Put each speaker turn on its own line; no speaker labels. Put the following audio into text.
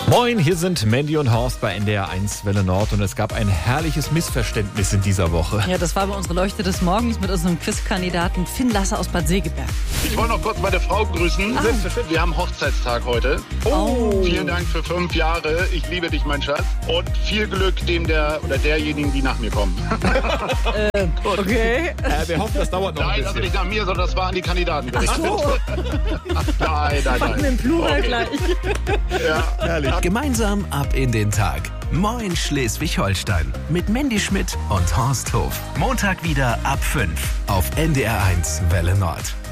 Moin, hier sind Mandy und Horst bei NDR 1 Welle Nord und es gab ein herrliches Missverständnis in dieser Woche.
Ja, das war aber unsere Leuchte des Morgens mit unserem Quizkandidaten Finn Lasser aus Bad Segeberg.
Ich wollte noch kurz meine Frau grüßen. Wir haben Hochzeitstag heute.
Oh.
Vielen Dank für 5 Jahre. Ich liebe dich, mein Schatz. Und viel Glück dem derjenigen, die nach mir kommen.
Okay.
Wir hoffen, das dauert noch ein
Nein,
bisschen.
also nicht nach mir, sondern das war an die Kandidaten gerichtet.
So.
Nein.
Im Plural gleich.
Ja.
Herrlich.
Gemeinsam ab in den Tag. Moin Schleswig-Holstein mit Mandy Schmidt und Horst Hof. Montag wieder ab 5 auf NDR 1 Welle Nord.